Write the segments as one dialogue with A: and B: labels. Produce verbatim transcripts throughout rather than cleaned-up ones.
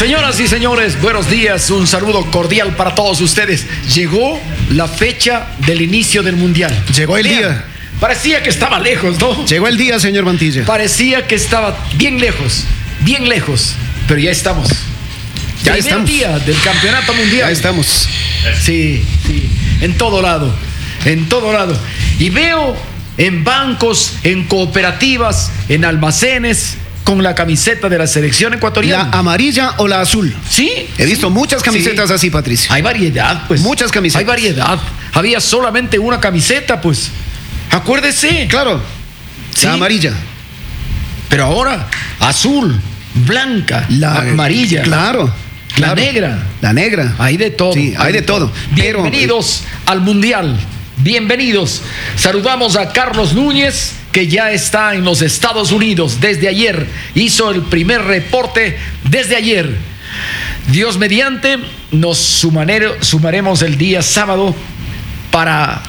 A: Señoras y señores, buenos días, un saludo cordial para todos ustedes. Llegó la fecha del inicio del Mundial.
B: Llegó el
A: Vean,
B: día.
A: Parecía que estaba lejos, ¿no?
B: Llegó el día, señor Mantilla.
A: Parecía que estaba bien lejos, bien lejos, pero ya estamos.
B: Ya
A: Primer
B: estamos.
A: día del campeonato mundial.
B: Ya estamos.
A: Sí, sí, en todo lado, en todo lado. Y veo en bancos, en cooperativas, en almacenes, con la camiseta de la selección ecuatoriana.
B: ¿La amarilla o la azul?
A: Sí.
B: He visto
A: sí,
B: muchas camisetas
A: sí.
B: así, Patricio.
A: Hay variedad, pues.
B: Muchas camisetas.
A: Hay variedad. Había solamente una camiseta, pues. Acuérdese.
B: Claro.
A: Sí.
B: La amarilla.
A: Pero ahora, azul, blanca,
B: La
A: amarilla.
B: Claro.
A: La
B: claro.
A: negra.
B: La negra.
A: Hay de todo.
B: Sí, hay de todo. Pero,
A: Bienvenidos al Mundial. Bienvenidos. Saludamos a Carlos Núñez, que ya está en los Estados Unidos desde ayer. Hizo el primer reporte desde ayer. Dios mediante, nos sumanero, sumaremos el día sábado para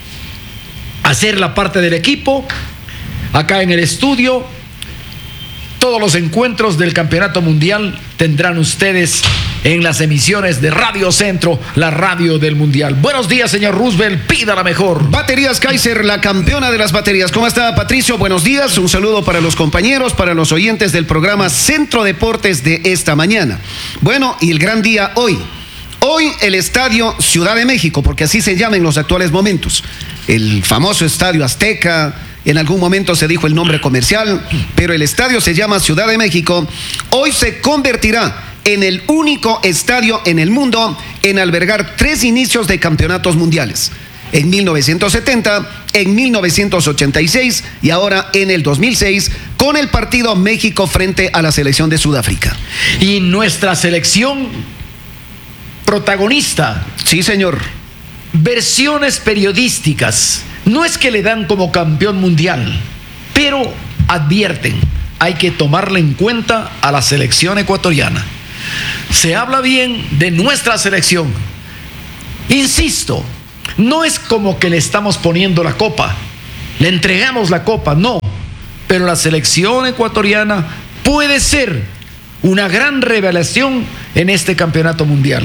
A: hacer la parte del equipo acá en el estudio. Todos los encuentros del Campeonato Mundial tendrán ustedes en las emisiones de Radio Centro, la radio del Mundial. Buenos días, señor Roosevelt, pida la mejor.
B: Baterías Kaiser, la campeona de las baterías. ¿Cómo está, Patricio? Buenos días. Un saludo para los compañeros, para los oyentes del programa Centro Deportes de esta mañana. Bueno, y el gran día hoy. Hoy el Estadio Ciudad de México, porque así se llama en los actuales momentos. El famoso Estadio Azteca. En algún momento se dijo el nombre comercial, pero el estadio se llama Ciudad de México. Hoy se convertirá en el único estadio en el mundo en albergar tres inicios de campeonatos mundiales. En mil novecientos setenta, en mil novecientos ochenta y seis y ahora en el dos mil seis con el partido México frente a la selección de Sudáfrica.
A: Y nuestra selección protagonista.
B: Sí, señor.
A: Versiones periodísticas. No es que le dan como campeón mundial, pero advierten, hay que tomarle en cuenta a la selección ecuatoriana. Se habla bien de nuestra selección. Insisto, no es como que le estamos poniendo la copa, le entregamos la copa, no. Pero la selección ecuatoriana puede ser una gran revelación en este campeonato mundial.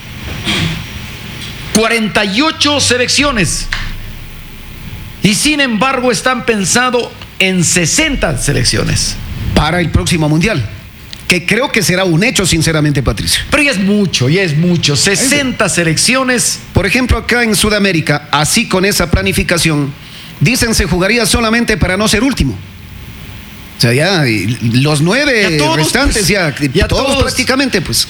A: cuarenta y ocho selecciones. Y sin embargo están pensando en sesenta selecciones.
B: Para el próximo mundial. Que creo que será un hecho, sinceramente, Patricio.
A: Pero ya es mucho, ya es mucho. sesenta selecciones.
B: Por ejemplo, acá en Sudamérica, así con esa planificación, dicen se jugaría solamente para no ser último. O sea, ya los nueve
A: ya todos,
B: restantes,
A: pues,
B: ya,
A: ya
B: todos,
A: todos
B: prácticamente, pues.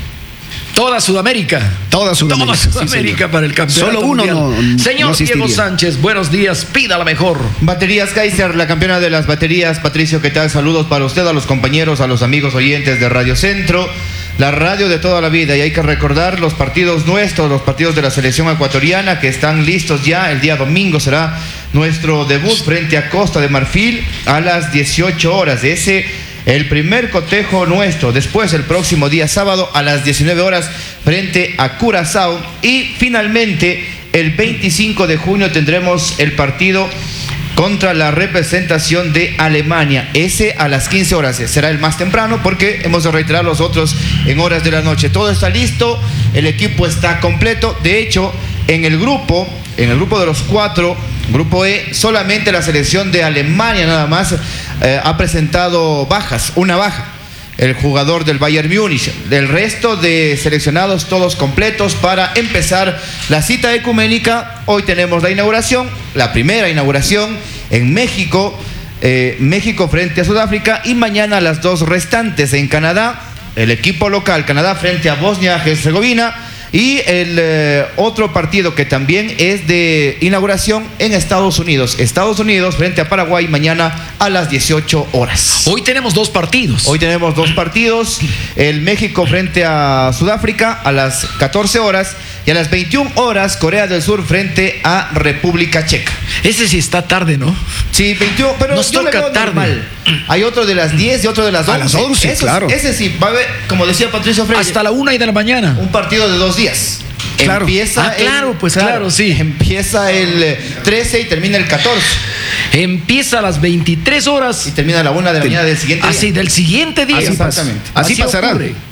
A: Toda Sudamérica.
B: Toda Sudamérica.
A: Toda Sudamérica
B: Sí,
A: para el campeonato
B: Solo uno
A: mundial.
B: no.
A: Señor
B: no
A: Diego Sánchez, buenos días, pida la mejor.
C: Baterías Kaiser, la campeona de las baterías. Patricio, ¿qué tal? Saludos para usted, a los compañeros, a los amigos oyentes de Radio Centro, la radio de toda la vida. Y hay que recordar los partidos nuestros, los partidos de la selección ecuatoriana que están listos ya. El día domingo será nuestro debut frente a Costa de Marfil a las dieciocho horas. Ese el primer cotejo nuestro. Después, el próximo día sábado a las diecinueve horas frente a Curazao. Y finalmente, el veinticinco de junio tendremos el partido contra la representación de Alemania. Ese a las quince horas. Será el más temprano porque hemos de reiterar los otros en horas de la noche. Todo está listo, el equipo está completo. De hecho, en el grupo, en el grupo de los cuatro, grupo E, solamente la selección de Alemania nada más eh, ha presentado bajas, una baja. El jugador del Bayern Múnich. Del resto de seleccionados todos completos para empezar la cita ecuménica. Hoy tenemos la inauguración, la primera inauguración en México, eh, México frente a Sudáfrica, y mañana las dos restantes en Canadá, el equipo local Canadá frente a Bosnia-Herzegovina, y el eh, otro partido que también es de inauguración en Estados Unidos. Estados Unidos frente a Paraguay mañana a las dieciocho horas.
A: Hoy tenemos dos partidos.
C: Hoy tenemos dos partidos. El México frente a Sudáfrica a las catorce horas. Y a las veintiuna horas, Corea del Sur frente a República Checa.
A: Ese sí está tarde, ¿no?
C: Sí, veintiuno, pero
A: nos
C: yo
A: toca
C: le veo
A: tarde.
C: Normal. Hay otro de las diez y otro de las once.
B: A las once,
C: Eso,
B: claro.
C: Ese sí, va a haber, como decía Patricio Freire,
A: Hasta la una y de la mañana.
C: un partido de dos días.
B: Claro.
C: Empieza
A: Ah, claro,
C: el,
A: pues claro, sí.
C: Empieza el trece y termina el catorce.
A: Empieza a las veintitrés horas
C: Y termina a la una de la mañana del siguiente día.
A: así del siguiente día.
B: Así pasa.
C: Exactamente.
B: Así pasará.
A: ocurre.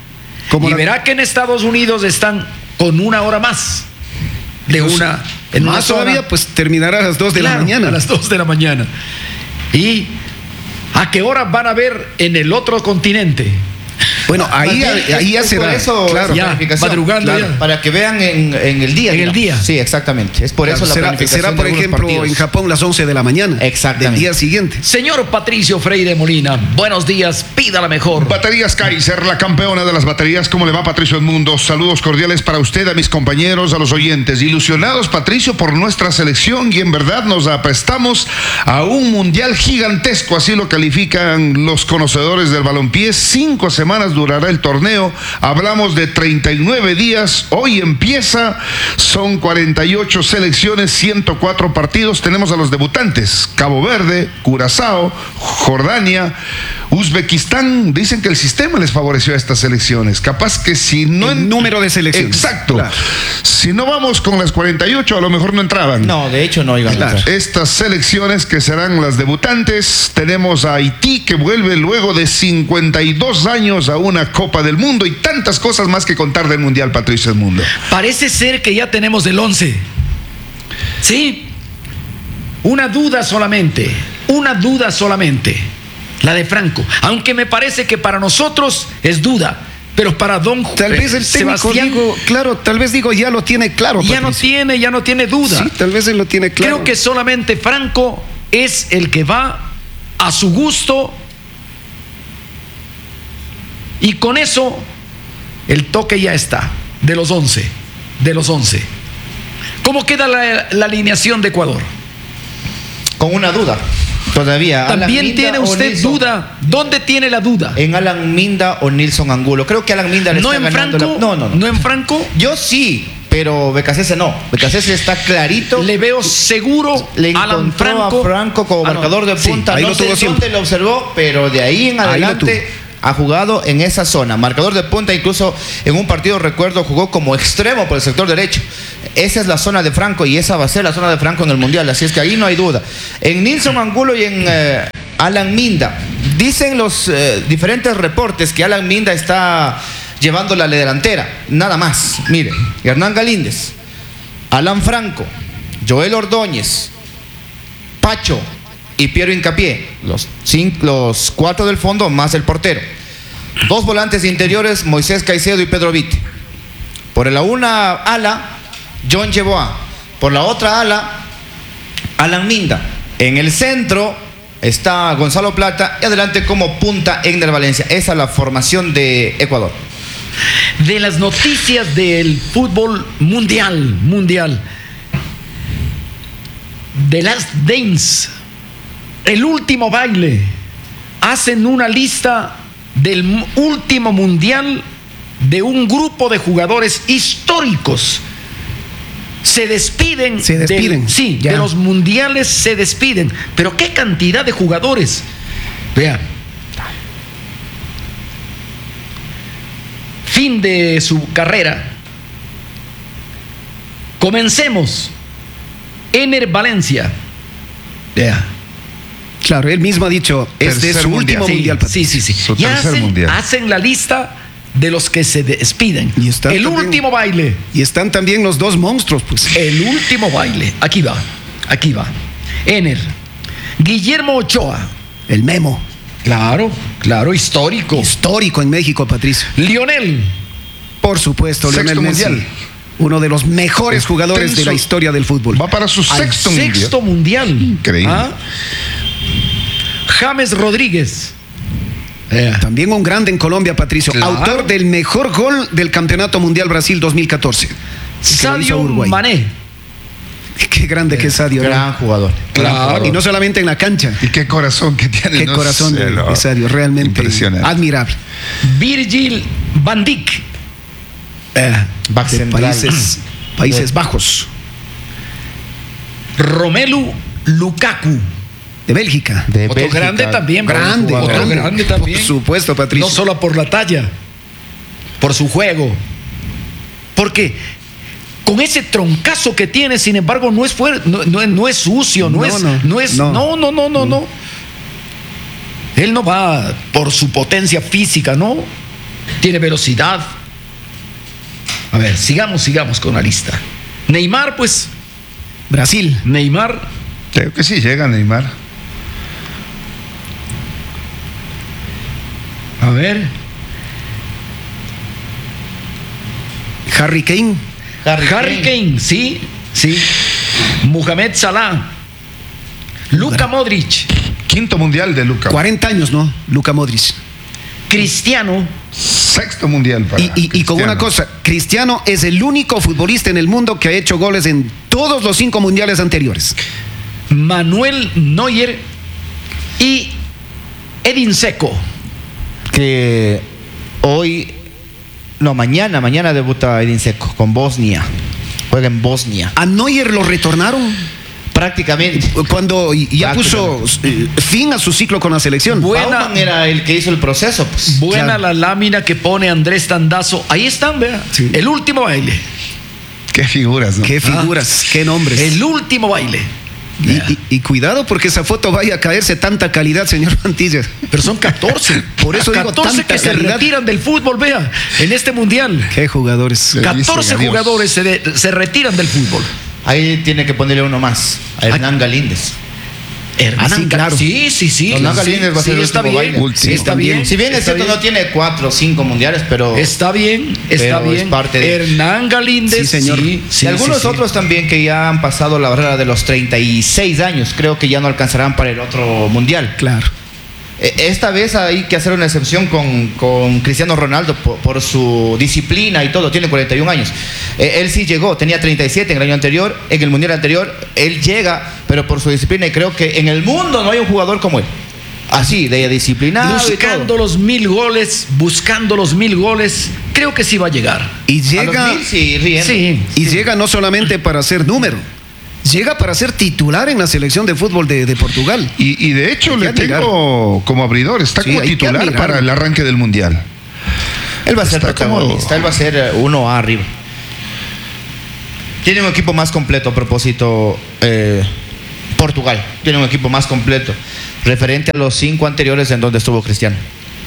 B: Como
A: y
B: la-
A: verá que en Estados Unidos están con una hora más. De una. En una
B: Más
A: zona-
B: todavía, pues terminará a las dos de
A: Claro,
B: la mañana.
A: A las dos de la mañana. ¿Y a qué hora van a ver en el otro continente?
B: Bueno, ahí,
C: Más bien,
B: ahí ya
C: es por
B: será.
C: eso,
B: claro.
C: esa
A: Ya,
C: planificación.
A: madrugando
C: Claro,
A: ya.
C: para que vean en, en el día.
A: En el
C: digamos.
A: día.
C: Sí, exactamente. Es por
B: Claro,
C: eso la
B: será,
C: planificación
B: será, por
C: de algunos
B: ejemplo,
C: partidos.
B: en Japón las once de la mañana.
C: Exactamente.
B: Del día siguiente.
A: Señor Patricio Freire Molina, buenos días, pida la mejor.
D: Baterías Kaiser, la campeona de las baterías. ¿Cómo le va, Patricio Edmundo? Saludos cordiales para usted, a mis compañeros, a los oyentes. Ilusionados, Patricio, por nuestra selección y en verdad nos aprestamos a un mundial gigantesco, así lo califican los conocedores del balompié. Cinco semanas durará el torneo. Hablamos de treinta y nueve días. Hoy empieza. Son cuarenta y ocho selecciones, ciento cuatro partidos. Tenemos a los debutantes: Cabo Verde, Curazao, Jordania, Uzbekistán. Dicen que el sistema les favoreció a estas selecciones. Capaz que si no...
B: El número de selecciones.
D: Exacto.
B: Claro.
D: Si no vamos con las cuarenta y ocho, a lo mejor no entraban.
C: No, de hecho no iban a
B: Claro.
C: entrar.
D: Estas selecciones que serán las debutantes. Tenemos a Haití, que vuelve luego de cincuenta y dos años a una Copa del Mundo, y tantas cosas más que contar del Mundial, Patricio Edmundo.
A: Parece ser que ya tenemos el once. Sí. Una duda solamente. Una duda solamente. La de Franco. Aunque me parece que para nosotros es duda. Pero para don
B: Tal vez el técnico,
A: Sebastián
B: digo, claro, tal vez digo, ya lo tiene claro.
A: ya no
B: Patricio.
A: tiene, ya no tiene duda.
B: Sí, tal vez él lo tiene claro.
A: Creo que solamente Franco es el que va a su gusto. Y con eso el toque ya está. De los once. De los once. ¿Cómo queda la, la alineación de Ecuador?
C: Con una duda. Todavía. Alan
A: También
C: Minda
A: tiene
C: o
A: usted
C: Nilson.
A: duda. ¿Dónde tiene la duda?
C: En Alan Minda o Nilson Angulo. Creo que Alan Minda le
A: ¿No
C: está
A: en
C: ganando
A: Franco?
C: la... No, no, no.
A: ¿No en Franco?
C: Yo sí, pero Becasese no. Becasese está clarito.
A: Le veo seguro
C: Le
A: Alan
C: encontró
A: Franco.
C: a Franco como
A: Ah, no.
C: marcador de
A: Sí,
C: punta.
B: ahí
C: no
B: lo
C: sé
B: tuvo
C: dónde
B: siempre.
C: lo observó, pero de ahí en
B: Ahí lo
C: adelante ha jugado en esa zona. Marcador de punta, incluso en un partido, recuerdo, jugó como extremo por el sector derecho. Esa es la zona de Franco y esa va a ser la zona de Franco en el Mundial. Así es que ahí no hay duda. En Nilson Angulo y en eh, Alan Minda. Dicen los eh, diferentes reportes que Alan Minda está llevando la delantera. Nada más. Miren, Hernán Galíndez, Alan Franco, Joel Ordóñez, Pacho y Piero Hincapié, los, cinco, los cuatro del fondo más el portero. Dos volantes interiores, Moisés Caicedo y Pedro Vite. Por la una ala, John Yeboah. Por la otra ala, Alan Minda. En el centro está Gonzalo Plata y adelante como punta Egner Valencia. Esa es la formación de Ecuador.
A: De las noticias del fútbol mundial, mundial. The Last Dance, el último baile. Hacen una lista del mu- último mundial de un grupo de jugadores históricos. Se despiden.
B: Se despiden,
A: del- sí,
B: ya.
A: de los mundiales se despiden. Pero qué cantidad de jugadores. Vean. Fin de su carrera. Comencemos. Ener Valencia. Vea.
B: Claro, él mismo ha dicho, este
D: Tercer
B: es su
D: mundial.
B: último
A: Sí,
B: mundial.
A: sí, sí, sí.
D: Su
A: Y
D: tercer
A: hacen,
D: mundial.
A: hacen la lista de los que se despiden.
B: Y está
A: El
B: también-
A: último baile.
B: Y están también los dos monstruos, pues.
A: El último baile. Aquí va. Aquí va. Ener. Guillermo Ochoa.
B: El Memo,
A: Claro, claro, histórico.
B: histórico en México, Patricio.
A: Lionel.
B: Por supuesto,
D: Sexto
B: Lionel Messi,
D: mundial.
B: uno de los mejores
D: Es
B: jugadores de
D: tenso.
B: la historia del fútbol.
D: Va para su
A: Al
D: sexto,
A: sexto mundial.
D: Increíble.
A: ¿Ah? James Rodríguez. Eh,
B: También un grande en Colombia, Patricio.
A: Claro.
B: Autor del mejor gol del Campeonato Mundial Brasil dos mil catorce. Que lo hizo
A: Sadio
B: Uruguay.
A: Mané.
B: Qué grande que es Sadio. ¿no?
C: Gran jugador. Gran
A: Claro.
C: jugador.
B: Y no solamente en la cancha.
D: Y qué corazón que tiene.
B: Qué
D: no
B: corazón
D: sé,
B: de,
D: no.
B: de Sadio, realmente
D: Impresionante.
B: admirable.
A: Virgil van Dijk.
B: Eh,
C: Back
B: de
C: central.
B: Países, Países
C: De-
B: Bajos,
A: Romelu Lukaku.
B: de Bélgica.
C: De
A: Otro
C: Bélgica.
A: grande también.
B: Grande,
A: Otro
B: grande.
A: grande también.
B: Por supuesto, Patricio.
A: No solo por la talla, por su juego. Porque con ese troncazo que tiene, sin embargo, no es fuerte, no, no, no es sucio, no,
B: No,
A: es,
B: no,
A: no, es,
B: no.
A: no, no, no, no, no. Él no va por su potencia física, no. Tiene velocidad, A ver, sigamos, sigamos con la lista. Neymar, pues.
B: Brasil.
A: Neymar.
D: Creo que sí llega Neymar.
A: A ver.
B: Harry Kane.
C: Harry,
A: Harry Kane, sí, sí. Mohamed Salah. Luka Modric.
D: Quinto mundial de Luka.
B: cuarenta años, ¿no? Luka Modric.
A: Cristiano.
D: Sexto mundial para
B: Y, y- y con
D: Cristiano.
B: una cosa, Cristiano es el único futbolista en el mundo que ha hecho goles en todos los cinco mundiales anteriores.
A: Manuel Neuer y Edin Dzeko.
C: Que hoy, no, mañana, mañana debuta Edin Dzeko con Bosnia. Juega en Bosnia.
B: A Neuer lo retornaron
C: Prácticamente.
B: cuando ya puso eh, fin a su ciclo con la selección.
A: Buena-
C: Bauman era el que hizo el proceso, pues.
A: Buena
B: Claro.
A: la lámina que pone Andrés Tandazo. Ahí están, vea.
B: Sí.
A: El último baile.
D: Qué figuras, ¿no?
B: Qué figuras, qué nombres.
A: El último baile.
B: Y, y- y cuidado porque esa foto vaya a caerse tanta calidad, señor Mantilla.
A: Pero son catorce.
B: Por eso digo,
A: catorce
B: tanta
A: que se
B: calidad.
A: retiran del fútbol, vea, en este mundial.
B: Qué jugadores.
D: Sí.
A: catorce
D: dicen adiós.
A: jugadores se, de- se retiran del fútbol.
C: Ahí tiene que ponerle uno más. A Hernán Galíndez.
A: Hernán,
B: Ah, sí, claro.
A: Sí, sí, sí.
C: Hernán
A: sí,
C: Galíndez va a
A: sí,
C: ser el
A: está
C: último
A: bien.
C: baile.
A: Sí, está
B: También.
A: bien.
C: Si bien es
A: está
C: cierto,
A: bien.
C: no tiene cuatro o cinco mundiales, pero.
A: Está bien, está
C: Pero es
A: bien.
C: parte de-
A: Hernán Galíndez.
B: Sí, señor.
A: Sí, sí,
C: y algunos
A: sí, sí.
C: otros también que ya han pasado la barrera de los treinta y seis años, creo que ya no alcanzarán para el otro mundial.
B: Claro.
C: Eh, Esta vez hay que hacer una excepción con, con Cristiano Ronaldo por, por su disciplina y todo, tiene cuarenta y un años. Eh, él sí llegó, tenía treinta y siete en el año anterior, en el mundial anterior, él llega, pero por su disciplina, y creo que en el mundo no hay un jugador como él. Así, de disciplinado y
A: Buscando
C: todo.
A: los mil goles, buscando los mil goles, creo que sí va a llegar.
B: Y
C: A los
B: llega,
C: mil, sí, riendo.
A: Sí.
B: y llega no solamente para ser número, llega para ser titular en la selección de fútbol de, de Portugal.
D: Y, y de hecho
B: Hay
D: le
B: que admirar.
D: tengo como abridor, está
B: Sí,
D: como
B: hay que
D: titular
B: admirar.
D: para el arranque del mundial.
C: Él va a ser
D: Está como-
C: protagonista, él va a ser eh, uno A arriba. Tiene un equipo más completo a propósito. eh, Portugal tiene un equipo más completo referente a los cinco anteriores en donde estuvo Cristiano.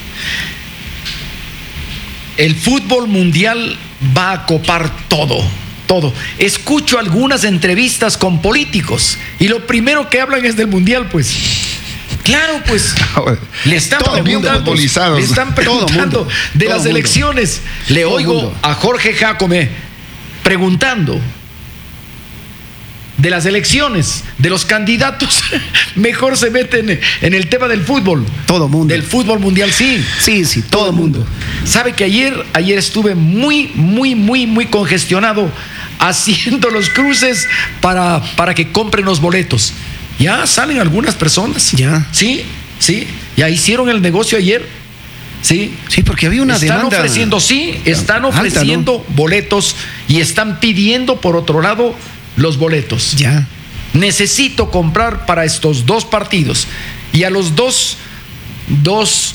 A: El fútbol mundial va a copar todo, todo. Escucho algunas entrevistas con políticos y lo primero que hablan es del mundial, pues. Claro, pues. Le están
D: Todos bien
A: preguntando,
D: futbolizados.
A: le están
B: Todo
A: preguntando
B: mundo,
A: de
B: todo
A: las
B: mundo.
A: elecciones. Le
B: Todo
A: oigo
B: mundo.
A: a Jorge Jacome preguntando de las elecciones, de los candidatos. Mejor se meten en el tema del fútbol.
B: Todo mundo.
A: Del fútbol mundial, sí.
B: Sí, sí, todo el mundo.
A: Sabe que ayer, ayer estuve muy, muy, muy, muy congestionado haciendo los cruces para, para que compren los boletos. Ya salen algunas personas.
B: Ya.
A: Sí, sí. Ya hicieron el negocio ayer. Sí.
B: Sí, porque había una
A: están
B: demanda.
A: ofreciendo, sí, están
B: alta, ¿no?
A: ofreciendo boletos y están pidiendo por otro lado los boletos.
B: Ya.
A: Necesito comprar para estos dos partidos. Y a los dos, dos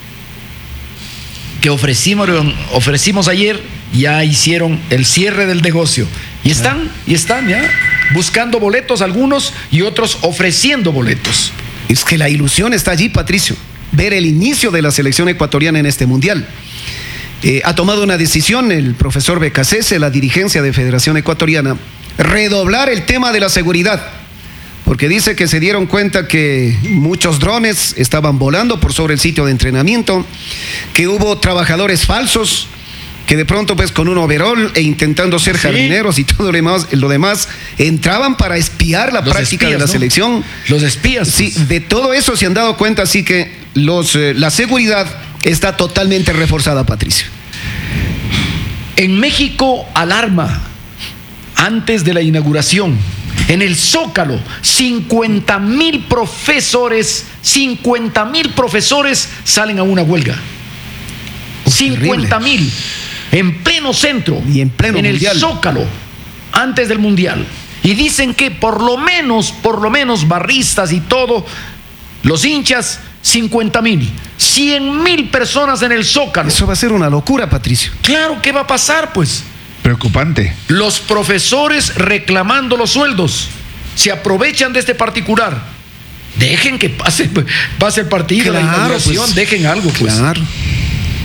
A: que ofrecimos, ofrecimos ayer, ya hicieron el cierre del negocio. Y están, y están ya buscando boletos algunos y otros ofreciendo boletos.
B: Es que la ilusión está allí, Patricio. Ver el inicio de la selección ecuatoriana en este mundial. Eh, ha tomado una decisión el profesor Becasese, la dirigencia de Federación Ecuatoriana, redoblar el tema de la seguridad, porque dice que se dieron cuenta que muchos drones estaban volando por sobre el sitio de entrenamiento, que hubo trabajadores falsos, que de pronto pues con un overol e intentando ser
A: Sí.
B: jardineros y todo lo demás, lo demás entraban para espiar la
A: Los
B: práctica
A: espías,
B: de la
A: ¿no?
B: selección.
A: Los espías.
B: Sí,
A: pues.
B: de todo eso se han dado cuenta, así que los, eh, la seguridad está totalmente reforzada, Patricio.
A: En México, alarma. Antes de la inauguración, en el Zócalo, cincuenta mil profesores, cincuenta mil profesores salen a una huelga.
B: Uf,
A: cincuenta mil en pleno centro
B: Y en pleno
A: el
B: mundial.
A: Zócalo, antes del mundial. Y dicen que por lo menos, por lo menos barristas y todo, los hinchas, cincuenta mil, cien mil personas en el Zócalo.
B: Eso va a ser una locura, Patricio.
A: Claro, ¿qué va a pasar, pues?
D: Preocupante.
A: Los profesores reclamando los sueldos se aprovechan de este particular. Dejen que pase, pase el partido, la
B: Claro,
A: inauguración,
B: pues.
A: dejen algo, pues.
B: Claro.
C: No,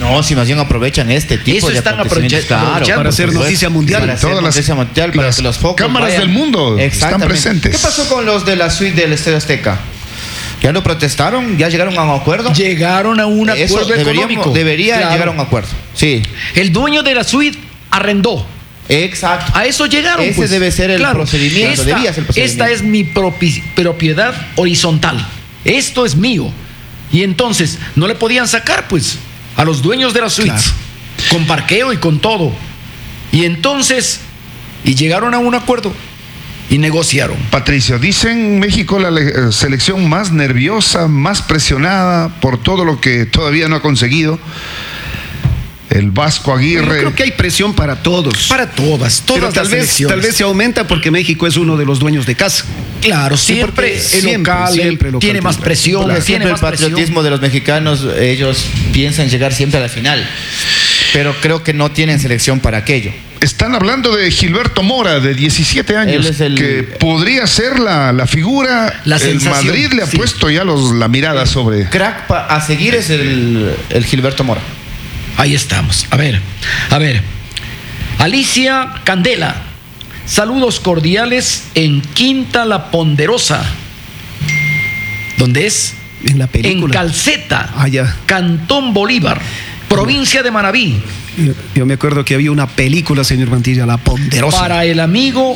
C: No, si más bien aprovechan este tipo
A: Eso
C: de
A: están
C: acontecimientos,
A: aprovecha- aprovechando,
B: para hacer
A: pues,
B: noticia mundial.
C: Para hacer
D: Todas las-
C: noticia mundial, para
D: las
C: que los focos
D: cámaras
C: vayan.
D: del mundo están
C: Exactamente.
D: presentes.
C: ¿Qué pasó con los de la suite del Estadio Azteca? ¿Ya lo protestaron? ¿Ya llegaron a un acuerdo?
A: Llegaron a un
C: Eso
A: acuerdo
C: deberíamos-
A: económico.
C: Debería
A: Claro.
C: llegar a un acuerdo. Sí,
A: El dueño de la suite arrendó.
C: exacto.
A: A eso llegaron.
C: Ese
A: pues.
C: debe ser el procedimiento,
A: Esta,
C: debía ser el procedimiento.
A: esta es mi propi- propiedad horizontal. Esto es mío. Y entonces no le podían sacar, pues, a los dueños de las suites.
B: Claro.
A: Con parqueo y con todo. Y entonces, y llegaron a un acuerdo y negociaron.
D: Patricio, dicen México la le- eh, selección más nerviosa, más presionada por todo lo que todavía no ha conseguido. El Vasco
B: Yo
D: Aguirre.
B: creo que hay presión para todos.
A: Para todas, todas
B: Pero tal
A: las
B: vez,
A: selecciones.
B: tal vez se aumenta porque México es uno de los dueños de casa.
A: Claro,
B: Sí,
A: siempre
B: porque
A: el
B: siempre,
A: local, el-
B: siempre el local
A: tiene más
B: tiene-
A: presión,
C: Porque
A: tiene
C: siempre el
A: más presión.
C: patriotismo de los mexicanos, ellos piensan llegar siempre a la final. Pero creo que no tienen selección para aquello.
D: Están hablando de Gilberto Mora, de diecisiete años,
C: Él es el-
D: que podría ser la, la figura.
A: La
D: el
A: sensación,
D: Madrid le ha
A: sí.
D: puesto ya los, la mirada sobre.
C: Crack pa- a seguir es el, el Gilberto Mora.
A: Ahí estamos. A ver, a ver. Alicia Candela. Saludos cordiales en Quinta La Ponderosa. ¿Dónde es?
B: En la película.
A: En Calceta,
B: Ah, ya.
A: Cantón Bolívar, provincia de Manabí.
B: Yo, yo me acuerdo que había una película, señor Mantilla, La Ponderosa.
A: Para el amigo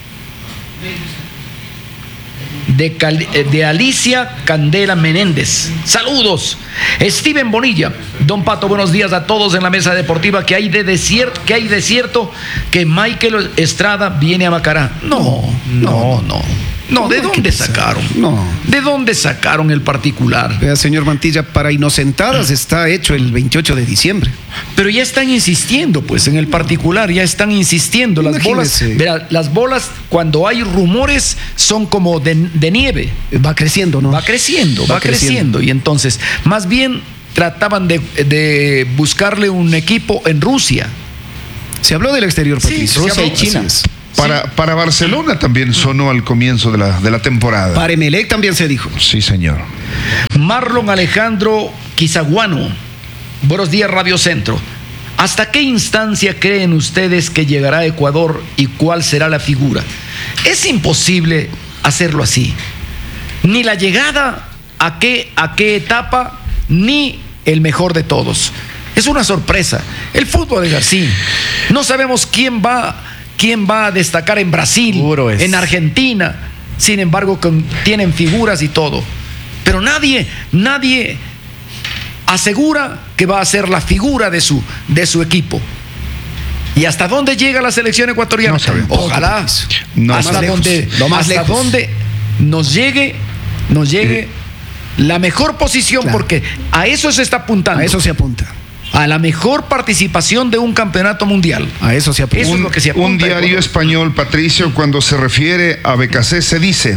A: de, Cal- eh, de Alicia Candela Menéndez. Saludos. Steven Bonilla. Don Pato, buenos días a todos en la mesa deportiva. Que hay de desierto, que hay de cierto que Michael Estrada viene a Macará. No, no, no. No, ¿de
B: ¿Cómo
A: dónde
B: que
A: sacaron?
B: No.
A: ¿De dónde sacaron el particular?
B: Vea, señor Mantilla, para inocentadas está hecho el veintiocho de diciembre.
A: Pero ya están insistiendo, pues, en el particular, ya están insistiendo. Las bolas,
B: Imagínese.
A: verá, las bolas, cuando hay rumores, son como de, de nieve.
B: Va creciendo, ¿no?
A: Va creciendo, va,
B: Va
A: creciendo.
B: creciendo.
A: Y entonces, más bien trataban de, de buscarle un equipo en Rusia.
B: Se habló del exterior,
A: Sí,
B: Patricio.
A: se
C: Rusia y
A: habló,
C: China.
B: Así es.
D: Para, para Barcelona también sonó al comienzo de la, de la temporada.
B: Para Emelec también se dijo.
D: Sí, señor.
A: Marlon Alejandro Quizaguano. Buenos días, Radio Centro. ¿Hasta qué instancia creen ustedes que llegará a Ecuador y cuál será la figura? Es imposible hacerlo así. Ni la llegada a qué, a qué etapa, ni el mejor de todos. Es una sorpresa. El fútbol es así. No sabemos quién va, quién va a destacar en Brasil,
C: Seguro es.
A: en Argentina. Sin embargo, con- tienen figuras y todo. Pero nadie, nadie asegura que va a ser la figura de su, de su equipo. ¿Y hasta dónde llega la selección ecuatoriana?
D: No sabemos.
A: Ojalá.
D: No
A: hasta
B: más
A: donde,
B: lejos, lo más
A: hasta
B: lejos.
A: donde nos llegue, nos llegue
D: Eh.
A: la mejor posición,
B: Claro.
A: porque a eso se está apuntando.
B: A eso se apunta.
A: A la mejor participación de un campeonato mundial.
B: A eso se apunta.
A: Eso es
D: Un,
A: lo que se apunta
D: un
A: a
D: diario
A: Ecuador.
D: español, Patricio, cuando se refiere a B K C, se dice: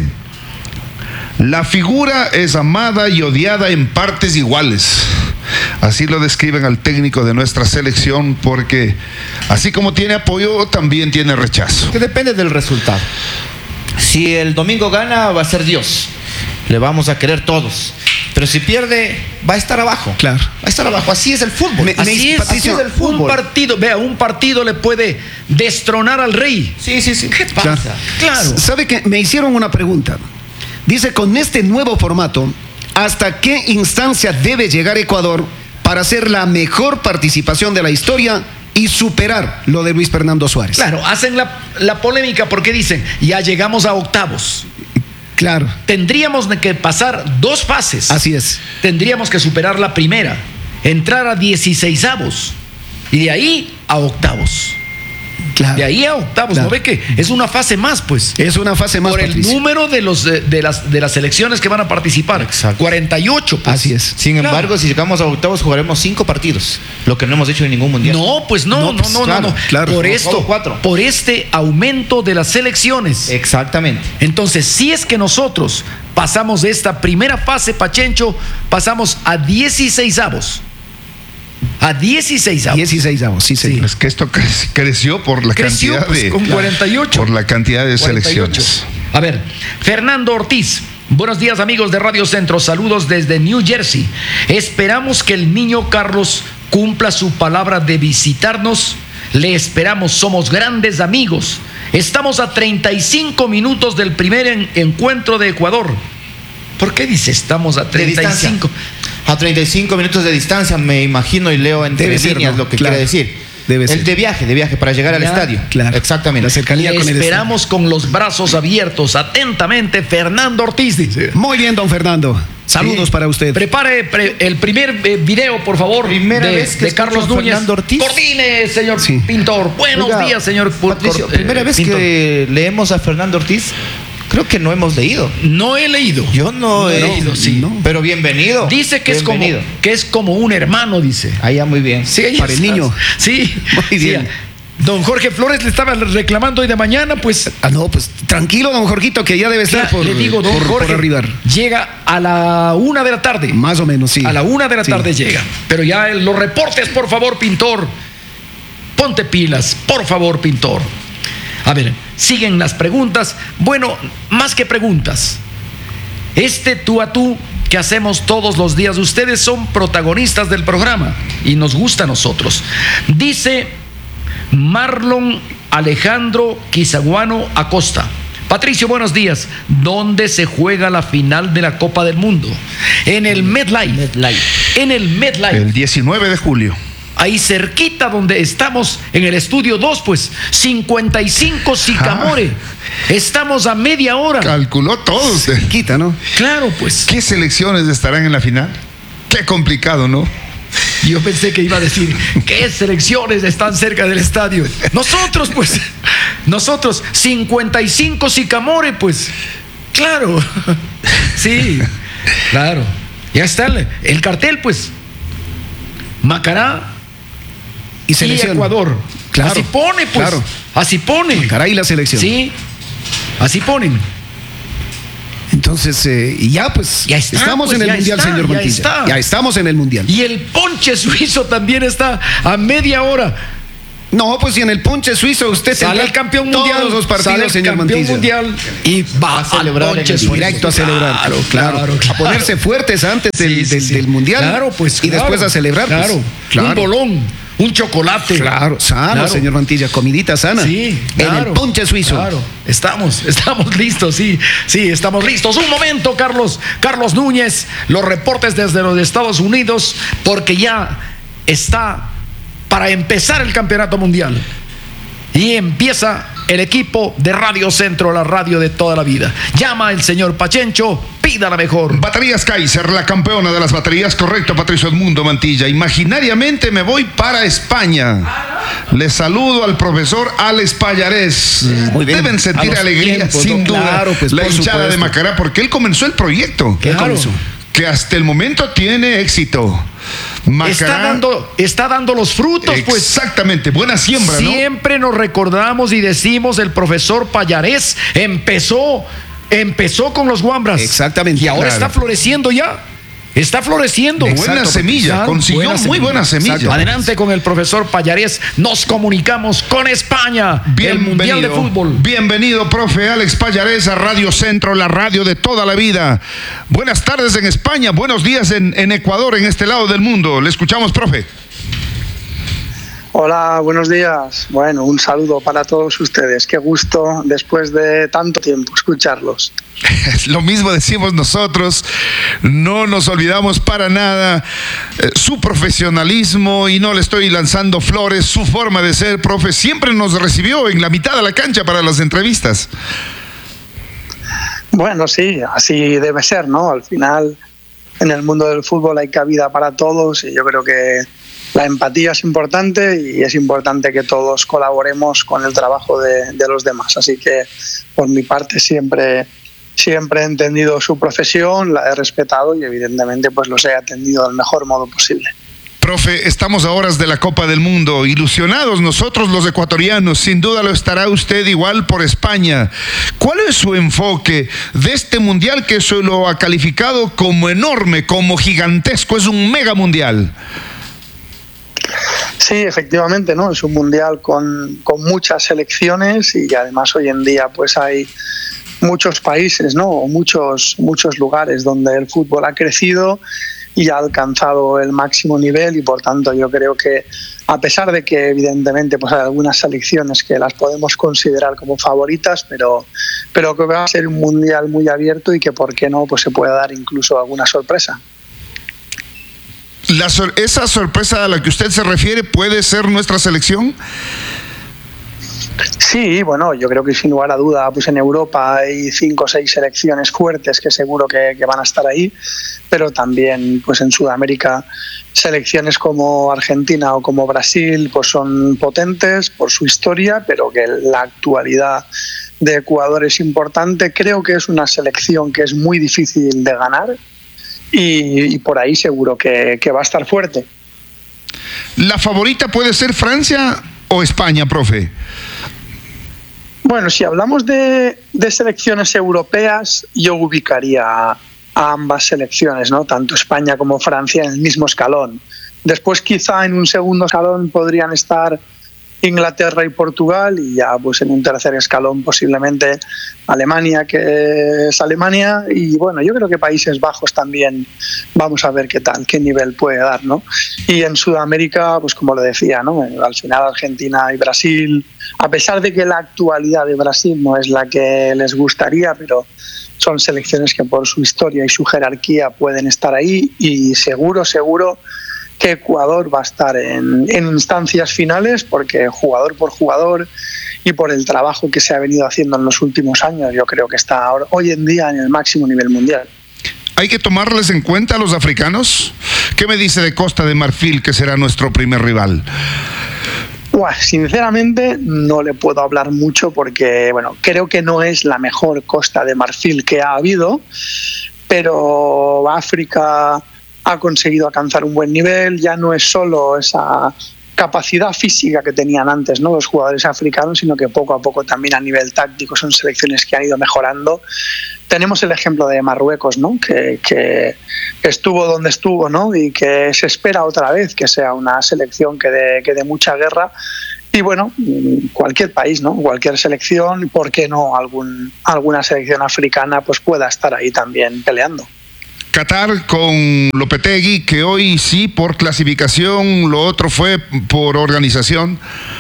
D: la figura es amada y odiada en partes iguales. Así lo describen al técnico de nuestra selección, porque así como tiene apoyo, también tiene rechazo.
C: Que depende del resultado. Si el domingo gana, va a ser Dios. Le vamos a querer todos. Pero si pierde, va a estar abajo.
B: Claro.
C: Va a estar abajo. Así es el fútbol.
B: Me-
A: Así es,
C: así es el fútbol.
A: un partido, vea, un partido le puede destronar al rey.
C: Sí, sí, sí.
A: ¿Qué
B: Claro.
A: pasa? Claro.
B: ¿Sabe que me hicieron una pregunta? Dice, con este nuevo formato, ¿hasta qué instancia debe llegar Ecuador para hacer la mejor participación de la historia y superar lo de Luis Fernando Suárez?
A: Claro, hacen la, la polémica porque dicen, ya llegamos a octavos.
B: Claro,
A: Tendríamos que pasar dos fases.
B: así es.
A: Tendríamos que superar la primera, entrar a dieciseisavos y de ahí a octavos.
B: Claro.
A: De ahí a octavos.
B: Claro.
A: ¿No ve que es una fase más, pues?
B: Es una fase más,
A: Por el
B: Patricio.
A: número de, los, de, de las, de las selecciones que van a participar.
C: Exacto.
A: cuarenta y ocho, pues.
B: Así es.
C: Sin
A: Claro.
C: embargo, si llegamos a octavos, jugaremos cinco partidos. Lo que no hemos hecho en ningún mundial.
A: No, pues no,
B: No,
A: no,
B: pues,
A: no, no,
C: claro,
A: no.
B: claro.
A: Por
C: No,
A: esto,
C: solo cuatro.
A: por este aumento de las selecciones.
C: Exactamente.
A: Entonces, si es que nosotros pasamos de esta primera fase, Pachencho, pasamos a dieciseisavos. A dieciseisavos.
B: dieciseisavos, sí, señor.
D: Es que esto cre- creció por la
A: Creció,
D: cantidad
A: pues,
D: de
A: con cuarenta y ocho.
D: por la cantidad de
A: cuarenta y ocho.
D: selecciones.
A: A ver, Fernando Ortiz. Buenos días, amigos de Radio Centro. Saludos desde New Jersey. Esperamos que el niño Carlos cumpla su palabra de visitarnos. Le esperamos, somos grandes amigos. Estamos a treinta y cinco minutos del primer en, encuentro de Ecuador. ¿Por qué dice estamos a treinta y cinco?
C: A treinta y cinco minutos de distancia, me imagino, y leo entre
B: Debe
C: líneas
B: ser, ¿no?
C: lo que
B: Claro.
C: quiere decir.
B: Debe ser.
C: El de viaje, de viaje, para llegar
A: Ya,
C: al estadio.
B: claro.
C: Exactamente.
B: La cercanía
A: Le
B: con el
A: esperamos con los brazos abiertos. Atentamente, Fernando Ortiz dice.
B: Muy bien, don Fernando. Saludos
A: Sí.
B: para usted.
A: Prepare pre- el primer eh, video, por favor,
C: Primera
A: de,
C: vez que
A: de
C: escucho
A: Carlos
C: a
A: Núñez.
C: Fernando Ortiz.
A: Coordine, señor
B: Sí.
A: Pintor. Buenos
C: Oiga,
A: días, señor
C: Patricio,
A: Cor- eh,
C: primera vez
A: Pintor.
C: que leemos a Fernando Ortiz, creo que no hemos leído.
A: No he leído.
C: Yo no, he
A: No,
C: leído,
A: sí.
C: no. Pero bienvenido.
A: Dice que es, como,
C: Bienvenido.
A: que es como un hermano, dice.
C: Allá muy bien.
A: Sí, ahí
B: Para el
A: está.
B: niño.
A: Sí.
B: Muy
A: Sí,
B: bien.
A: Don Jorge Flores le estaba reclamando hoy de mañana, pues.
B: Ah, no, pues tranquilo, don Jorgito, que ya debe estar
A: Claro,
B: por,
A: le digo, don
B: por,
A: Jorge,
B: por arribar.
A: llega a la una de la tarde.
B: Más o menos, sí.
A: A la una de la
B: Sí.
A: tarde llega. Pero ya en los reportes, por favor, Pintor. Ponte pilas, por favor, Pintor. A ver, siguen las preguntas. Bueno, más que preguntas. Este tú a tú que hacemos todos los días, ustedes son protagonistas del programa y nos gusta a nosotros. Dice Marlon Alejandro Quizaguano Acosta. Patricio, buenos días. ¿Dónde se juega la final de la Copa del Mundo? En el MetLife.
C: MetLife.
A: En el MetLife.
D: El diecinueve de julio.
A: Ahí cerquita donde estamos en el estudio dos, pues cincuenta y cinco Sicamore. Estamos a media hora.
D: Calculó todo usted.
B: Quita, ¿no?
A: Claro, pues.
D: ¿Qué selecciones estarán en la final? Qué complicado, ¿no?
A: Yo pensé que iba a decir, ¿qué selecciones están cerca del estadio? Nosotros, pues. Nosotros, cincuenta y cinco Sicamore, pues. Claro. Sí, claro. Ya está el, el cartel, pues. Macará
B: Y selección.
A: y Ecuador.
B: Claro,
A: Así pone, pues.
B: claro.
A: Así pone.
B: Caray, la selección.
A: Sí. Así ponen.
B: Entonces, eh, y ya pues,
A: Ya está,
B: estamos
A: pues,
B: en el
A: ya
B: Mundial,
A: está,
B: señor
A: ya
B: Mantilla.
A: está.
B: Ya estamos en el Mundial.
A: Y el ponche suizo también está a media hora.
B: No, pues si en el ponche suizo usted
A: Sale
B: tendrá
A: el campeón
B: todos
A: mundial.
B: los partidos,
A: sale el
B: señor
A: campeón
B: Mantilla.
A: mundial y va
C: a celebrar
A: al ponche
C: en el
A: suizo.
B: Directo a celebrar.
A: Claro, claro, claro.
B: A ponerse fuertes antes del,
A: Sí, sí,
B: del-
A: sí.
B: del Mundial.
A: Claro, pues.
B: Y
A: claro,
B: después a celebrar. pues.
A: Claro.
B: Claro.
A: Un bolón, un chocolate.
B: Claro, sano,
A: Claro.
B: señor Mantilla, comidita sana.
A: Sí,
B: En
A: claro,
B: el ponche suizo.
A: Claro, estamos, estamos listos, sí, sí, estamos listos. Un momento, Carlos, Carlos Núñez, los reportes desde los Estados Unidos, porque ya está para empezar el campeonato mundial. Y empieza el equipo de Radio Centro, la radio de toda la vida. Llama el señor Pachencho, pida la mejor.
D: Baterías Kaiser, la campeona de las baterías, correcto, Patricio Edmundo Mantilla. Imaginariamente me voy para España. Le saludo al profesor Alex Pallarés.
B: Muy bien.
D: Deben sentir
A: A los
D: alegría,
A: tiempos,
D: sin
A: ¿no?
D: duda,
B: Claro, pues,
D: la
B: por
D: hinchada
B: supuesto.
D: de Macará, porque él comenzó el proyecto.
B: ¿Qué
A: Claro.
B: comenzó?
D: Que hasta el momento tiene éxito. Macará,
A: Está dando, está dando los frutos, pues.
D: exactamente, buena siembra, ¿no?
A: Siempre nos recordamos y decimos, el profesor Pallarés empezó, empezó con los Guambras.
B: Exactamente,
A: Y ahora
D: claro.
A: está floreciendo ya. Está floreciendo.
D: Buena
B: Exacto,
D: semilla,
A: Claro,
D: consiguió
A: buena
D: muy buena semilla.
B: Exacto.
A: Adelante con el profesor Pallarés. Nos comunicamos con España. El Mundial de Fútbol.
D: Bienvenido, profe Alex Pallarés, a Radio Centro, la radio de toda la vida. Buenas tardes en España, buenos días en, en Ecuador, en este lado del mundo. Le escuchamos, profe.
E: Hola, buenos días. Bueno, un saludo para todos ustedes. Qué gusto después de tanto tiempo escucharlos.
D: Lo mismo decimos nosotros, no nos olvidamos para nada eh, su profesionalismo, y no le estoy lanzando flores, su forma de ser, profe, siempre nos recibió en la mitad de la cancha para las entrevistas.
E: Bueno, sí, así debe ser, ¿no? Al final, en el mundo del fútbol hay cabida para todos y yo creo que la empatía es importante y es importante que todos colaboremos con el trabajo de, de los demás. Así que, por mi parte, siempre, siempre he entendido su profesión, la he respetado y, evidentemente, pues los he atendido del mejor modo posible.
D: Profe, estamos a horas de la Copa del Mundo, ilusionados nosotros los ecuatorianos, sin duda lo estará usted igual por España. ¿Cuál es su enfoque de este mundial que se lo ha calificado como enorme, como gigantesco, es un mega mundial?
E: Sí, efectivamente, ¿no? Es un mundial con, con muchas selecciones y además hoy en día pues hay muchos países, ¿no? O muchos, muchos lugares donde el fútbol ha crecido y ha alcanzado el máximo nivel, y por tanto yo creo que, a pesar de que evidentemente pues hay algunas selecciones que las podemos considerar como favoritas, pero, pero que va a ser un mundial muy abierto y que por qué no pues se puede dar incluso alguna sorpresa.
D: La sor- ¿Esa sorpresa a la que usted se refiere puede ser nuestra selección?
E: Sí, bueno, yo creo que sin lugar a duda, pues en Europa hay cinco o seis selecciones fuertes que seguro que, que van a estar ahí, pero también pues en Sudamérica selecciones como Argentina o como Brasil pues son potentes por su historia, pero que la actualidad de Ecuador es importante. Creo que es una selección que es muy difícil de ganar y, y por ahí seguro que, que va a estar fuerte.
D: ¿La favorita puede ser Francia o España, profe?
E: Bueno, si hablamos de, de selecciones europeas, yo ubicaría a ambas selecciones, ¿no? Tanto España como Francia en el mismo escalón. Después quizá en un segundo escalón podrían estar Inglaterra y Portugal, y ya pues en un tercer escalón posiblemente Alemania, que es Alemania, y bueno, yo creo que Países Bajos también, vamos a ver qué tal, qué nivel puede dar, ¿no? Y en Sudamérica, pues como le decía, ¿no? Al final Argentina y Brasil, a pesar de que la actualidad de Brasil no es la que les gustaría, pero son selecciones que por su historia y su jerarquía pueden estar ahí, y seguro, seguro que Ecuador va a estar en, en instancias finales, porque jugador por jugador y por el trabajo que se ha venido haciendo en los últimos años, yo creo que está ahora, hoy en día en el máximo nivel mundial.
D: ¿Hay que tomarles en cuenta a los africanos? ¿Qué me dice de Costa de Marfil, que será nuestro primer rival?
E: Buah, sinceramente no le puedo hablar mucho porque bueno, creo que no es la mejor Costa de Marfil que ha habido, pero África ha conseguido alcanzar un buen nivel. Ya no es solo esa capacidad física que tenían antes, ¿no?, los jugadores africanos, sino que poco a poco también a nivel táctico son selecciones que han ido mejorando. Tenemos el ejemplo de Marruecos, ¿no?, que, que estuvo donde estuvo, ¿no?, y que se espera otra vez que sea una selección que dé, que dé mucha guerra. Y bueno, cualquier país, ¿no?, cualquier selección, ¿por qué no algún, alguna selección africana pues pueda estar ahí también peleando?
D: Qatar con Lopetegui, que hoy sí por clasificación, lo otro fue por organización.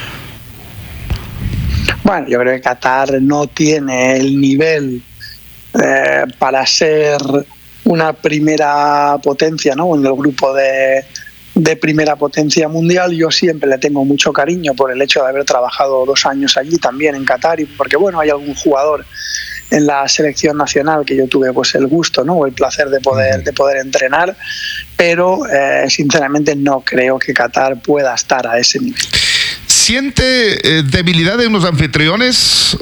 E: Bueno, yo creo que Qatar no tiene el nivel eh, para ser una primera potencia, ¿no?, en el grupo de, de primera potencia mundial. Yo siempre le tengo mucho cariño por el hecho de haber trabajado dos años allí también en Qatar, y porque bueno, hay algún jugador en la selección nacional que yo tuve pues el gusto, ¿no?, o el placer de poder, de poder entrenar, pero eh, sinceramente no creo que Qatar pueda estar a ese nivel.
D: ¿Siente eh, debilidad en los anfitriones?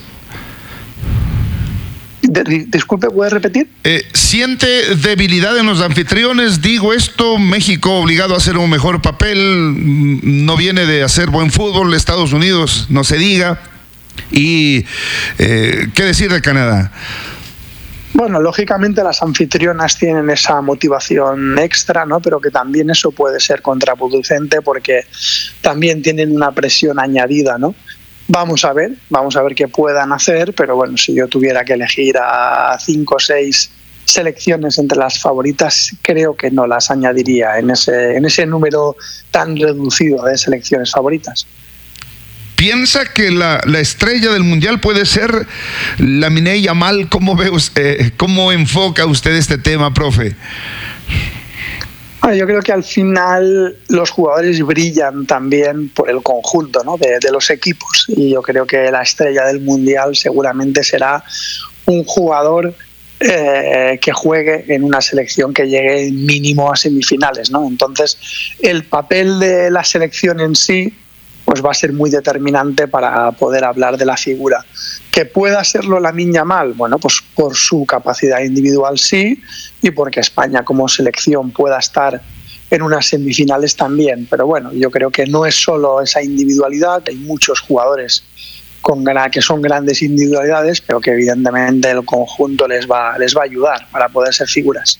E: De, disculpe, ¿puede repetir?
D: Eh, ¿Siente debilidad en los anfitriones? Digo esto, México obligado a hacer un mejor papel, no viene de hacer buen fútbol, Estados Unidos no se diga. Y eh, ¿qué decir de Canadá?
E: Bueno, lógicamente las anfitrionas tienen esa motivación extra, ¿no?, pero que también eso puede ser contraproducente porque también tienen una presión añadida, ¿no? Vamos a ver, vamos a ver qué puedan hacer, pero bueno, si yo tuviera que elegir a cinco o seis selecciones entre las favoritas, creo que no las añadiría en ese, en ese número tan reducido de selecciones favoritas.
D: ¿Piensa que la, la estrella del mundial puede ser Lamine Yamal? ¿Cómo ve usted, cómo enfoca usted este tema, profe?
E: Bueno, yo creo que al final los jugadores brillan también por el conjunto, ¿no?, de, de los equipos, y yo creo que la estrella del mundial seguramente será un jugador eh, que juegue en una selección que llegue mínimo a semifinales, ¿no? Entonces el papel de la selección en sí pues va a ser muy determinante para poder hablar de la figura. ¿Que pueda serlo Lamine Yamal? Bueno, pues por su capacidad individual sí, y porque España como selección pueda estar en unas semifinales también. Pero bueno, yo creo que no es solo esa individualidad, hay muchos jugadores con, que son grandes individualidades, pero que evidentemente el conjunto les va, les va a ayudar para poder ser figuras.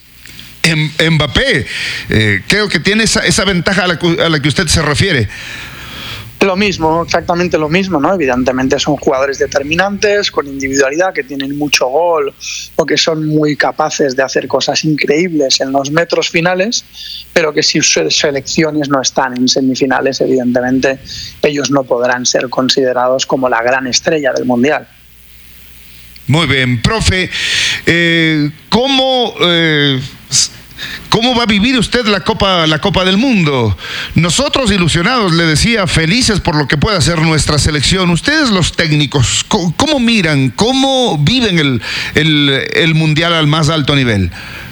D: Mbappé, eh, creo que tiene esa, esa ventaja a la, a la que usted se refiere.
E: Lo mismo, exactamente lo mismo, ¿no? Evidentemente son jugadores determinantes, con individualidad, que tienen mucho gol o que son muy capaces de hacer cosas increíbles en los metros finales, pero que si sus selecciones no están en semifinales, evidentemente ellos no podrán ser considerados como la gran estrella del Mundial.
D: Muy bien, profe, eh, ¿cómo... Eh, ¿Cómo va a vivir usted la Copa, la Copa del Mundo? Nosotros ilusionados, le decía, felices por lo que pueda hacer nuestra selección. Ustedes los técnicos, ¿cómo, cómo miran, cómo viven el, el, el Mundial al más alto nivel?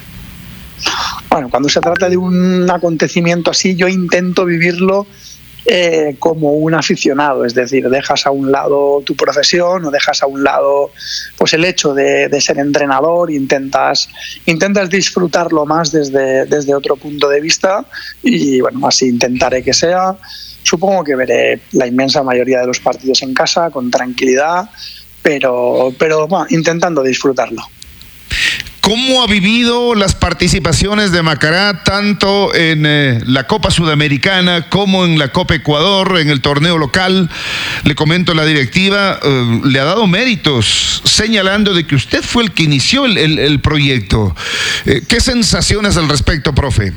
E: Bueno, cuando se trata de un acontecimiento así, yo intento vivirlo Eh, como un aficionado, es decir, dejas a un lado tu profesión o dejas a un lado pues el hecho de, de ser entrenador, intentas intentas disfrutarlo más desde, desde otro punto de vista y bueno, así intentaré que sea. Supongo que veré la inmensa mayoría de los partidos en casa con tranquilidad, pero, pero bueno, intentando disfrutarlo.
D: ¿Cómo ha vivido las participaciones de Macará tanto en eh, la Copa Sudamericana como en la Copa Ecuador, en el torneo local? Le comento, la directiva eh, le ha dado méritos, señalando de que usted fue el que inició el, el, el proyecto. Eh, ¿Qué sensaciones al respecto, profe?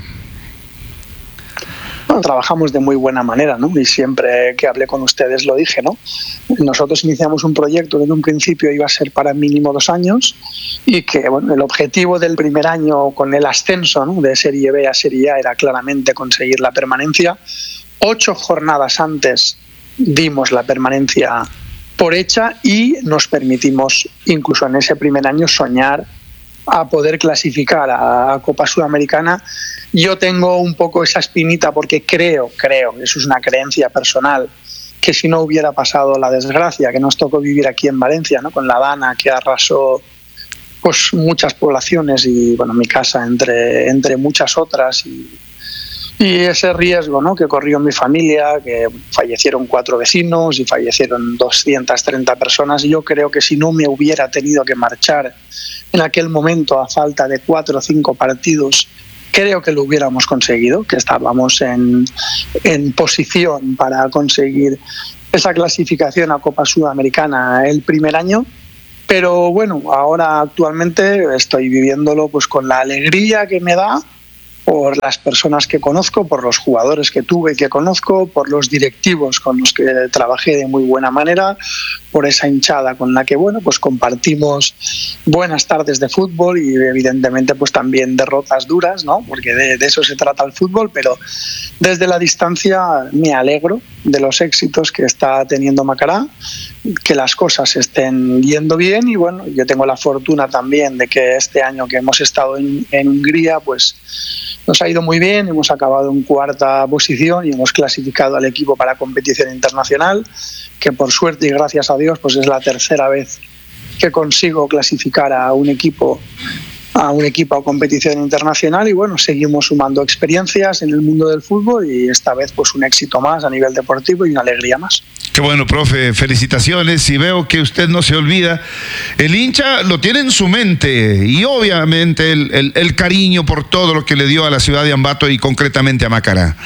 E: Bueno, trabajamos de muy buena manera, ¿no? Y siempre que hablé con ustedes lo dije, ¿no? Nosotros iniciamos un proyecto que en un principio iba a ser para mínimo dos años y que, bueno, el objetivo del primer año con el ascenso, ¿no?, de Serie B a Serie A era claramente conseguir la permanencia. Ocho jornadas antes dimos la permanencia por hecha y nos permitimos, incluso en ese primer año, soñar a poder clasificar a Copa Sudamericana. Yo tengo un poco esa espinita porque creo, creo, eso es una creencia personal, que si no hubiera pasado la desgracia que nos tocó vivir aquí en Valencia, ¿no?, con la Dana, que arrasó pues muchas poblaciones y bueno, mi casa entre, entre muchas otras, y, y ese riesgo, ¿no?, que corrió mi familia, que fallecieron cuatro vecinos y fallecieron doscientas treinta personas. Yo creo que si no me hubiera tenido que marchar en aquel momento a falta de cuatro o cinco partidos, creo que lo hubiéramos conseguido, que estábamos en, en posición para conseguir esa clasificación a Copa Sudamericana el primer año. Pero bueno, ahora actualmente estoy viviéndolo pues con la alegría que me da por las personas que conozco, por los jugadores que tuve y que conozco, por los directivos con los que trabajé de muy buena manera, por esa hinchada con la que bueno, pues compartimos buenas tardes de fútbol y evidentemente pues también derrotas duras, ¿no?, porque de, de eso se trata el fútbol, pero desde la distancia me alegro de los éxitos que está teniendo Macará, que las cosas estén yendo bien y bueno, yo tengo la fortuna también de que este año que hemos estado en, en Hungría pues nos ha ido muy bien, hemos acabado en cuarta posición y hemos clasificado al equipo para competición internacional, que por suerte y gracias a Dios pues es la tercera vez que consigo clasificar a un equipo a un equipo a competición internacional y bueno, seguimos sumando experiencias en el mundo del fútbol y esta vez pues un éxito más a nivel deportivo y una alegría más.
D: Qué bueno, profe, felicitaciones, y veo que usted no se olvida. El hincha lo tiene en su mente y obviamente el, el, el cariño por todo lo que le dio a la ciudad de Ambato y concretamente a Macará.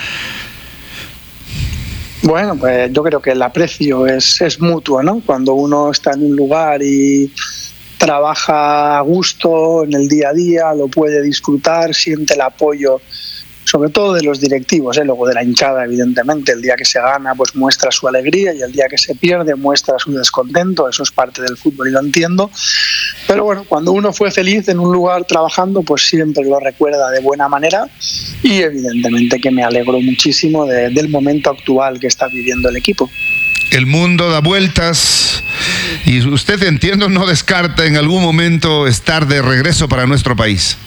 E: Bueno, pues yo creo que el aprecio es, es mutuo, ¿no? Cuando uno está en un lugar y trabaja a gusto en el día a día, lo puede disfrutar, siente el apoyo, sobre todo de los directivos, ¿eh? Luego de la hinchada, evidentemente, el día que se gana pues muestra su alegría y el día que se pierde muestra su descontento, eso es parte del fútbol y lo entiendo, pero bueno, cuando uno fue feliz en un lugar trabajando, pues siempre lo recuerda de buena manera y evidentemente que me alegro muchísimo de, del momento actual que está viviendo el equipo.
D: El mundo da vueltas y usted, entiendo, no descarta en algún momento estar de regreso para nuestro país.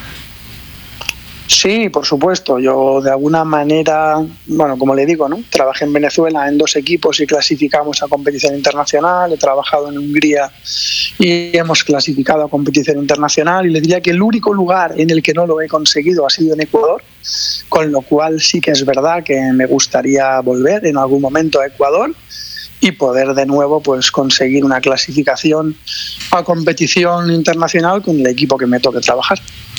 E: Sí, por supuesto. Yo de alguna manera, bueno, como le digo, ¿no?, trabajé en Venezuela en dos equipos y clasificamos a competición internacional. He trabajado en Hungría y hemos clasificado a competición internacional. Y le diría que el único lugar en el que no lo he conseguido ha sido en Ecuador, con lo cual sí que es verdad que me gustaría volver en algún momento a Ecuador y poder de nuevo pues conseguir una clasificación a competición internacional con el equipo que me toque trabajar.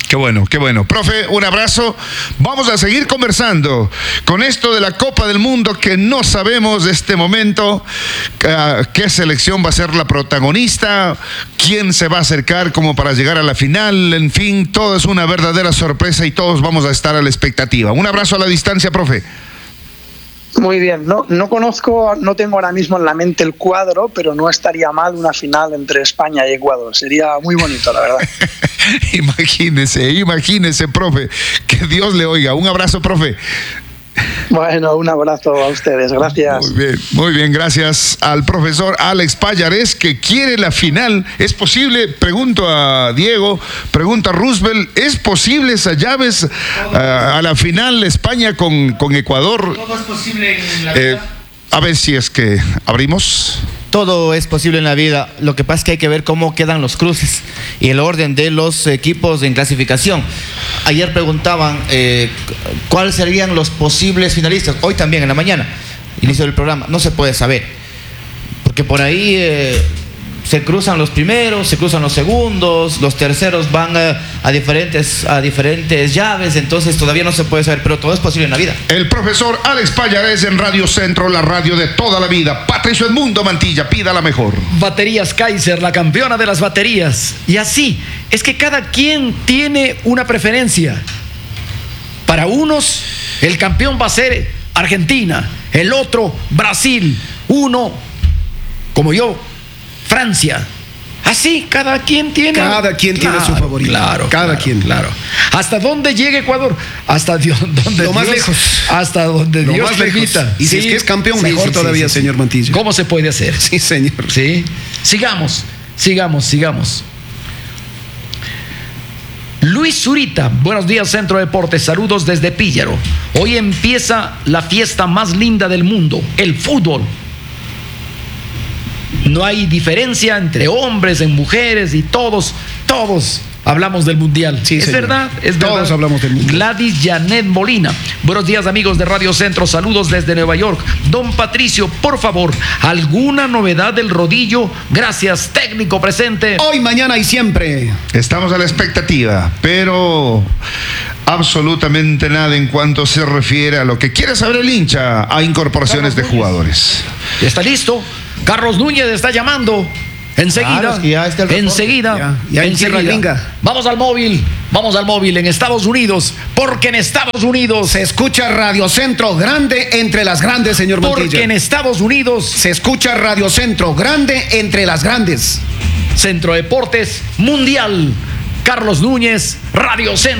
D: Qué bueno, qué bueno. Profe, un abrazo. Vamos a seguir conversando con esto de la Copa del Mundo que no sabemos de este momento uh, qué selección va a ser la protagonista, quién se va a acercar como para llegar a la final. En fin, todo es una verdadera sorpresa y todos vamos a estar a la expectativa. Un abrazo a la distancia, profe.
E: Muy bien, no, no conozco, no tengo ahora mismo en la mente el cuadro, pero no estaría mal una final entre España y Ecuador. Sería muy bonito, la verdad.
D: Imagínese, imagínese, profe. Que Dios le oiga. Un abrazo, profe.
E: Bueno, un abrazo a ustedes, gracias.
D: Muy bien, muy bien, gracias al profesor Alex Pallares, que quiere la final. ¿Es posible? Pregunto a Diego, pregunto a Roosevelt, ¿es posible esas llaves uh, a la final España con, con Ecuador?
C: Todo es posible en la
D: Eh,
C: vida.
D: a ver si es que abrimos.
C: Todo es posible en la vida. Lo que pasa es que hay que ver cómo quedan los cruces y el orden de los equipos en clasificación. Ayer preguntaban eh, cuáles serían los posibles finalistas. Hoy también en la mañana, inicio del programa, no se puede saber. Porque por ahí eh, se cruzan los primeros, se cruzan los segundos, los terceros van a, a, diferentes, a diferentes llaves, entonces todavía no se puede saber, pero todo es posible en la vida.
D: El profesor Alex Pallares en Radio Centro, la radio de toda la vida. Patricio Edmundo Mantilla, pida la mejor.
A: Baterías Kaiser, la campeona de las baterías. Y así, es que cada quien tiene una preferencia. Para unos, el campeón va a ser Argentina, el otro, Brasil, uno, como yo, Francia. Así, cada quien tiene.
B: Cada quien tiene su favorito.
A: Claro,
B: Cada
A: claro,
B: quien.
A: Claro. ¿Hasta dónde llega Ecuador? Hasta Dios, donde
B: Lo más
A: Dios-
B: lejos.
A: Hasta donde
B: Lo
A: Dios
B: más lejos.
A: permita.
B: Y si es que es campeón, mejor todavía, señor Mantilla.
A: ¿Cómo se puede hacer?
B: Sí, señor.
A: Sí. Sigamos, sigamos, sigamos. Luis Zurita, buenos días Centro Deportes, saludos desde Píllaro. Hoy empieza la fiesta más linda del mundo, el fútbol. No hay diferencia entre hombres, en mujeres y todos, todos hablamos del mundial.
B: Sí,
A: es
B: señor.
A: verdad, es
B: Todos
A: verdad.
B: hablamos del mundial.
A: Gladys Janet Molina, buenos días amigos de Radio Centro, saludos desde Nueva York. Don Patricio, por favor, ¿alguna novedad del rodillo? Gracias, técnico presente.
B: Hoy, mañana y siempre.
D: Estamos a la expectativa, pero absolutamente nada en cuanto se refiere a lo que quiere saber el hincha, a incorporaciones de jugadores.
A: Ya está listo. Carlos Núñez está llamando. Enseguida,
C: Claro, es que ya está el reporte.
A: enseguida,
B: Ya, ya encierra
A: enseguida.
B: el Linga.
A: Vamos al móvil, vamos al móvil en Estados Unidos, porque en Estados Unidos,
B: Se escucha Radio Centro grande entre las grandes, señor
A: porque en
B: Mantilla.
A: Estados Unidos,
B: Se escucha Radio Centro grande entre las grandes.
A: Centro Deportes Mundial, Carlos Núñez, Radio Centro.